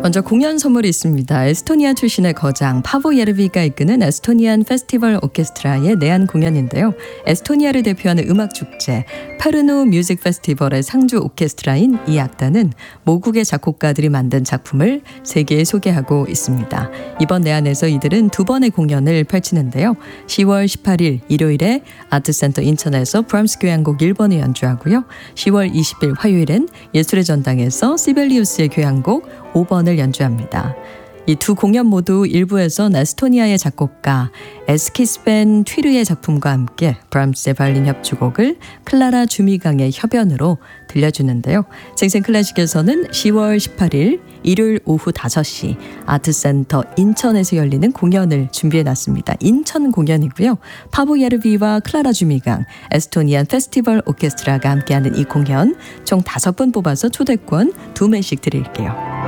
먼저 공연 선물이 있습니다. 에스토니아 출신의 거장 파보 예르비가 이끄는 에스토니안 페스티벌 오케스트라의 내한 공연인데요. 에스토니아를 대표하는 음악축제 페르누 뮤직 페스티벌의 상주 오케스트라인 이 악단은 모국의 작곡가들이 만든 작품을 세계에 소개하고 있습니다. 이번 내한에서 이들은 두 번의 공연을 펼치는데요. 10월 18일 일요일에 아트센터 인천에서 브람스 교향곡 1번을 연주하고요. 10월 20일 화요일엔 예술의 전당에서 시벨리우스의 교향곡 5번을 연주합니다. 이 두 공연 모두 일부에서 에스토니아의 작곡가 에스키스벤 튀르의 작품과 함께 브람스의 바이올린 협주곡을 클라라 주미강의 협연으로 들려주는데요. 생생클래식에서는 10월 18일 일요일 오후 5시 아트센터 인천에서 열리는 공연을 준비해놨습니다. 인천 공연이고요. 파보 예르비와 클라라 주미강, 에스토니안 페스티벌 오케스트라가 함께하는 이 공연 총 5분 뽑아서 초대권 2매씩 드릴게요.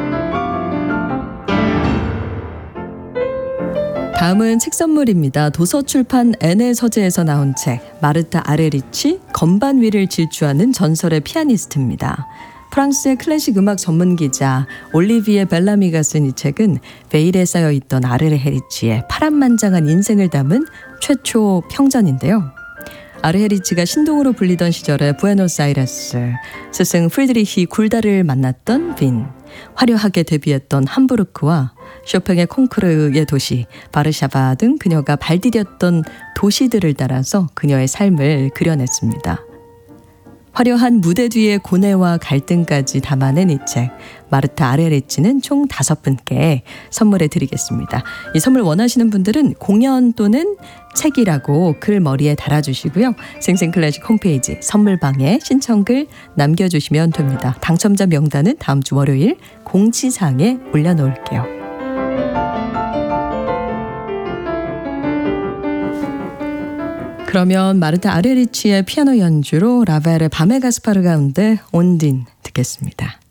다음은 책 선물입니다. 도서출판 N의 서재에서 나온 책 마르타 아레리치 건반 위를 질주하는 전설의 피아니스트입니다. 프랑스의 클래식 음악 전문 기자 올리비에 벨라미가 쓴 이 책은 베일에 쌓여있던 아르헤리치의 파란만장한 인생을 담은 최초 평전인데요. 아르헤리치가 신동으로 불리던 시절에 부에노스아이레스, 스승 프리드리히 굴다를 만났던 빈, 화려하게 데뷔했던 함부르크와 쇼팽의 콩크르의 도시 바르샤바 등 그녀가 발디뎠던 도시들을 따라서 그녀의 삶을 그려냈습니다. 화려한 무대 뒤의 고뇌와 갈등까지 담아낸 이 책 마르타 아레리치는 총 5분께 선물해 드리겠습니다. 이 선물 원하시는 분들은 공연 또는 책이라고 글 머리에 달아주시고요. 생생클래식 홈페이지 선물방에 신청글 남겨주시면 됩니다. 당첨자 명단은 다음 주 월요일 공지사항에 올려놓을게요. 그러면 마르타 아레리치의 피아노 연주로 라벨의 밤의 가스파르 가운데 온딘 듣겠습니다.